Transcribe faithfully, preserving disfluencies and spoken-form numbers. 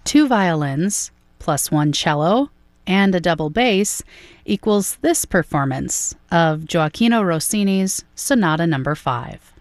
two violins plus one cello and a double bass equals this performance of Gioachino Rossini's Sonata Number five.